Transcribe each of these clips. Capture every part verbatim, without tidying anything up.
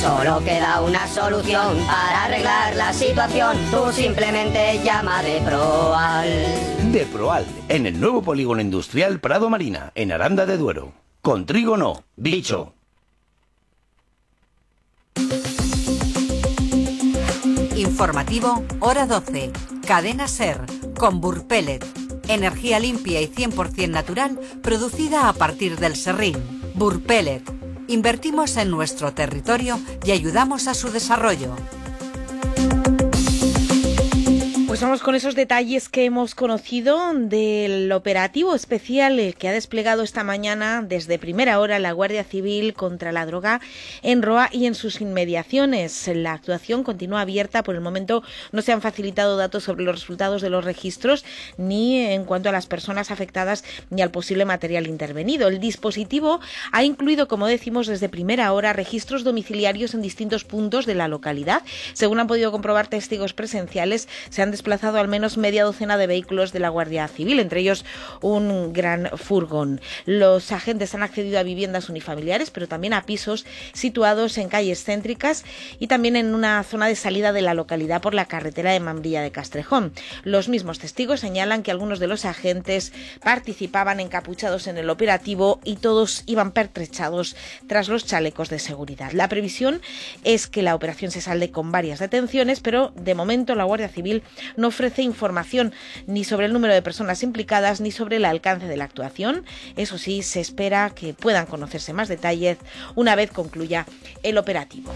Solo queda una solución para arreglar la situación. Tú simplemente llama Deproal. Deproal, en el nuevo polígono industrial Prado Marina, en Aranda de Duero. Con trigo no, bicho. Informativo, hora doce. Cadena SER, con Burpelet. Energía limpia y cien por ciento natural, producida a partir del serrín. Burpelet. Invertimos en nuestro territorio y ayudamos a su desarrollo. Pues vamos con esos detalles que hemos conocido del operativo especial que ha desplegado esta mañana desde primera hora la Guardia Civil contra la droga en Roa y en sus inmediaciones. La actuación continúa abierta. Por el momento no se han facilitado datos sobre los resultados de los registros, ni en cuanto a las personas afectadas ni al posible material intervenido. El dispositivo ha incluido, como decimos, desde primera hora registros domiciliarios en distintos puntos de la localidad. Según han podido comprobar testigos presenciales, se han desplazado al menos media docena de vehículos de la Guardia Civil, entre ellos un gran furgón. Los agentes han accedido a viviendas unifamiliares, pero también a pisos situados en calles céntricas y también en una zona de salida de la localidad por la carretera de Mambrilla de Castrejón. Los mismos testigos señalan que algunos de los agentes participaban encapuchados en el operativo y todos iban pertrechados tras los chalecos de seguridad. La previsión es que la operación se salde con varias detenciones, pero de momento la Guardia Civil no ofrece información ni sobre el número de personas implicadas ni sobre el alcance de la actuación. Eso sí, se espera que puedan conocerse más detalles una vez concluya el operativo.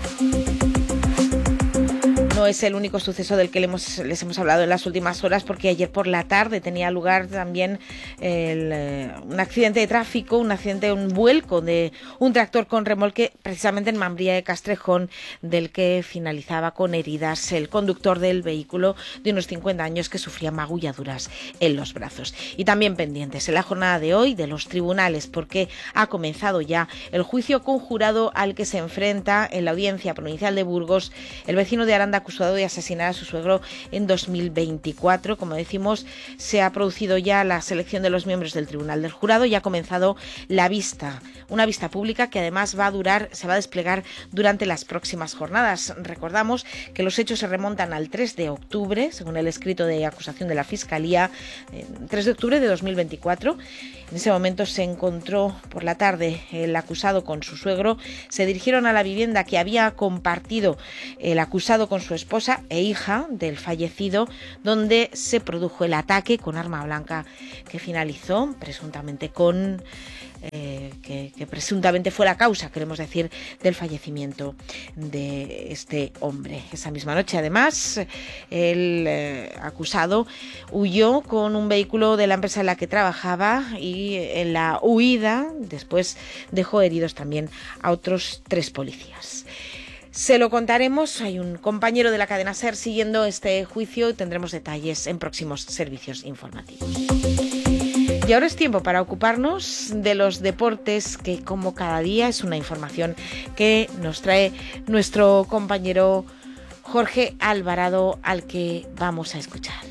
No es el único suceso del que les hemos, les hemos hablado en las últimas horas, porque ayer por la tarde tenía lugar también el, eh, un accidente de tráfico, un accidente, un vuelco de un tractor con remolque precisamente en Mambrilla de Castrejón, del que finalizaba con heridas el conductor del vehículo de unos cincuenta años que sufría magulladuras en los brazos. Y también pendientes en la jornada de hoy de los tribunales, porque ha comenzado ya el juicio conjurado al que se enfrenta en la Audiencia Provincial de Burgos el vecino de Aranda acusado de asesinar a su suegro en dos mil veinticuatro. Como decimos, se ha producido ya la selección de los miembros del Tribunal del Jurado y ha comenzado la vista, una vista pública que además va a durar, se va a desplegar durante las próximas jornadas. Recordamos que los hechos se remontan al tres de octubre, según el escrito de acusación de la Fiscalía, tres de octubre de dos mil veinticuatro. En ese momento se encontró por la tarde el acusado con su suegro, se dirigieron a la vivienda que había compartido el acusado con su esposa e hija del fallecido, donde se produjo el ataque con arma blanca que finalizó presuntamente con eh, que, que presuntamente fue la causa, queremos decir, del fallecimiento de este hombre. Esa misma noche, además, el eh, acusado huyó con un vehículo de la empresa en la que trabajaba y en la huida después dejó heridos también a otros tres policías. Se lo contaremos, hay un compañero de la cadena SER siguiendo este juicio y tendremos detalles en próximos servicios informativos. Y ahora es tiempo para ocuparnos de los deportes, que como cada día es una información que nos trae nuestro compañero Jorge Alvarado, al que vamos a escuchar.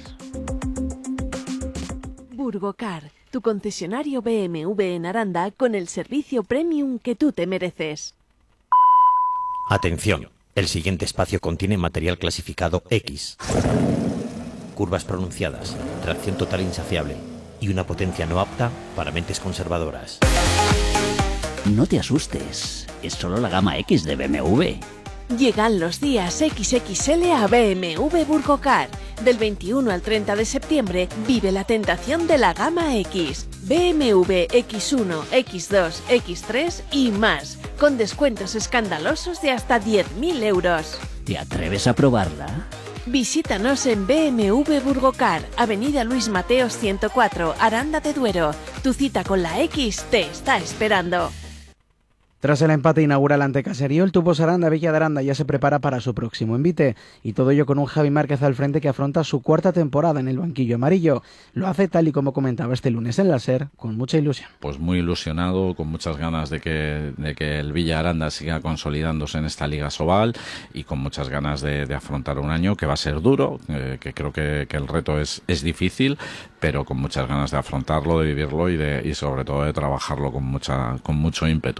Burgocar, tu concesionario B M W en Aranda con el servicio premium que tú te mereces. Atención, el siguiente espacio contiene material clasificado X. Curvas pronunciadas, tracción total insaciable y una potencia no apta para mentes conservadoras. No te asustes, es solo la gama X de B M W. Llegan los días equis equis ele a B M W Burgocar. Del veintiuno al treinta de septiembre vive la tentación de la gama X. B M W equis uno, equis dos, equis tres y más, con descuentos escandalosos de hasta diez mil euros. ¿Te atreves a probarla? Visítanos en B M W Burgocar, Avenida Luis Mateos ciento cuatro, Aranda de Duero. Tu cita con la X te está esperando. Tras el empate inaugural ante Caserío, el Tubos Aranda Villa de Aranda ya se prepara para su próximo envite, y todo ello con un Javi Márquez al frente que afronta su cuarta temporada en el banquillo amarillo. Lo hace tal y como comentaba este lunes en la SER, con mucha ilusión. Pues muy ilusionado, con muchas ganas de que, de que el Villa Aranda siga consolidándose en esta Liga Sobal y con muchas ganas de, de afrontar un año que va a ser duro, eh, que creo que, que el reto es, es difícil, pero con muchas ganas de afrontarlo, de vivirlo y, de, y sobre todo de trabajarlo con, mucha, con mucho ímpetu. El reto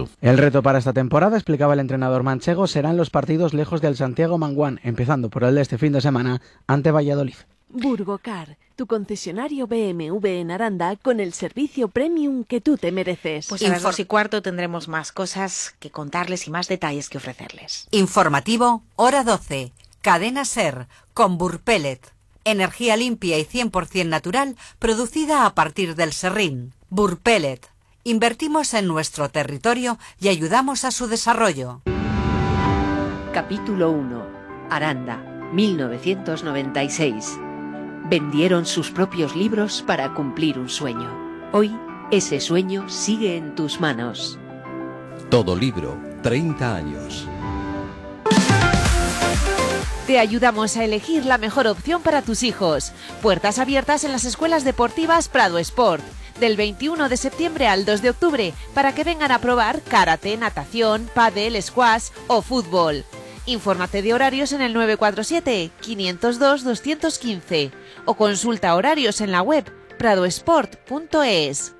reto para esta temporada, explicaba el entrenador manchego, serán los partidos lejos del Santiago Manguán, empezando por el de este fin de semana ante Valladolid. Burgocar, tu concesionario B M W en Aranda con el servicio premium que tú te mereces. Pues a las dos y cuarto tendremos más cosas que contarles y más detalles que ofrecerles. Informativo, hora doce. Cadena SER, con Burpellet. Energía limpia y cien por ciento natural, producida a partir del serrín. Burpellet. Invertimos en nuestro territorio y ayudamos a su desarrollo. Capítulo uno. Aranda, mil novecientos noventa y seis. Vendieron sus propios libros para cumplir un sueño. Hoy, ese sueño sigue en tus manos. Todo libro, treinta años. Te ayudamos a elegir la mejor opción para tus hijos. Puertas abiertas en las escuelas deportivas Prado Sport, del veintiuno de septiembre al dos de octubre, para que vengan a probar karate, natación, pádel, squash o fútbol. Infórmate de horarios en el nueve cuatro siete, quinientos dos, doscientos quince o consulta horarios en la web pradosport punto es.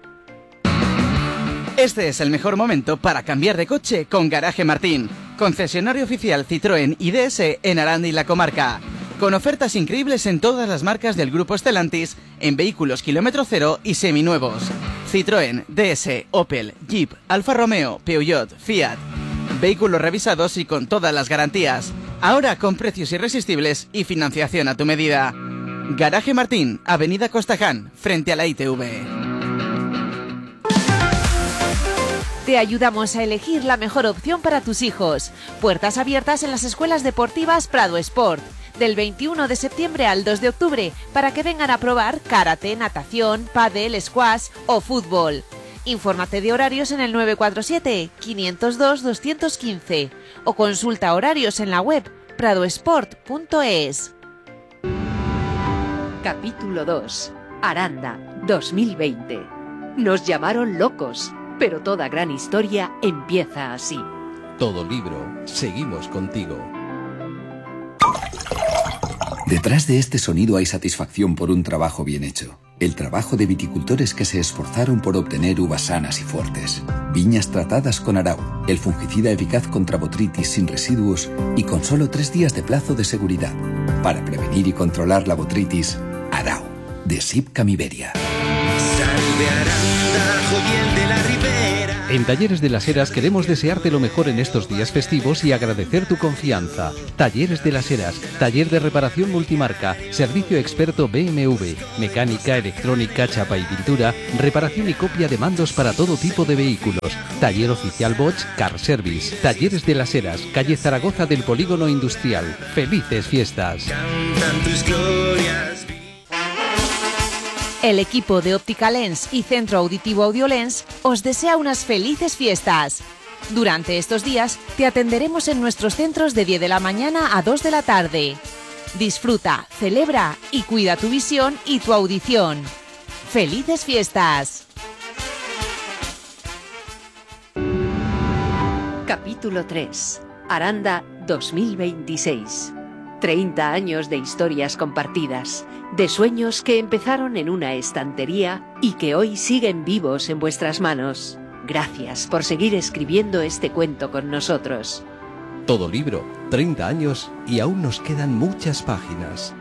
Este es el mejor momento para cambiar de coche con Garaje Martín, concesionario oficial Citroën y D S en Aranda y la comarca, con ofertas increíbles en todas las marcas del grupo Stellantis en vehículos kilómetro cero y seminuevos. Citroën, D S, Opel, Jeep, Alfa Romeo, Peugeot, Fiat. Vehículos revisados y con todas las garantías. Ahora con precios irresistibles y financiación a tu medida. Garaje Martín, Avenida Costaján, frente a la I T V. Te ayudamos a elegir la mejor opción para tus hijos. Puertas abiertas en las escuelas deportivas Prado Sport, del veintiuno de septiembre al dos de octubre, para que vengan a probar karate, natación, pádel, squash o fútbol. Infórmate de horarios en el nueve cuatro siete, quinientos dos, doscientos quince o consulta horarios en la web pradosport punto es. Capítulo dos. Aranda, dos mil veinte. Nos llamaron locos, pero toda gran historia empieza así. Todo libro, seguimos contigo. Detrás de este sonido hay satisfacción por un trabajo bien hecho. El trabajo de viticultores que se esforzaron por obtener uvas sanas y fuertes. Viñas tratadas con Arau, el fungicida eficaz contra botrytis sin residuos y con solo tres días de plazo de seguridad. Para prevenir y controlar la botrytis, Arau, de Sipcam Iberia. Salve Aranda, jovial de la Ribera. En Talleres de las Heras queremos desearte lo mejor en estos días festivos y agradecer tu confianza. Talleres de las Heras, taller de reparación multimarca, servicio experto B M W, mecánica, electrónica, chapa y pintura, reparación y copia de mandos para todo tipo de vehículos. Taller oficial Bosch Car Service. Talleres de las Heras, calle Zaragoza del Polígono Industrial. ¡Felices fiestas! Cantan tus glorias. El equipo de Óptica Lens y Centro Auditivo Audiolens os desea unas felices fiestas. Durante estos días te atenderemos en nuestros centros de diez de la mañana a dos de la tarde. Disfruta, celebra y cuida tu visión y tu audición. ¡Felices fiestas! Capítulo tres. Aranda dos mil veintiséis. treinta años de historias compartidas, de sueños que empezaron en una estantería y que hoy siguen vivos en vuestras manos. Gracias por seguir escribiendo este cuento con nosotros. Todo libro, treinta años y aún nos quedan muchas páginas.